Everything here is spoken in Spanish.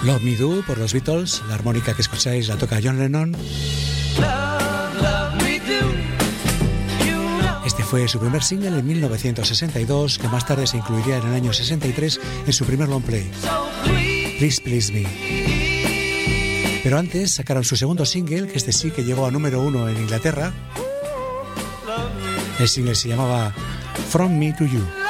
Love Me Do por los Beatles, la armónica que escucháis la toca John Lennon. Este fue su primer single en 1962, que más tarde se incluiría en el año 63 en su primer long play, Please Please Me. Pero antes sacaron su segundo single, que este sí que llegó a número 1 en Inglaterra. El single se llamaba From Me to You.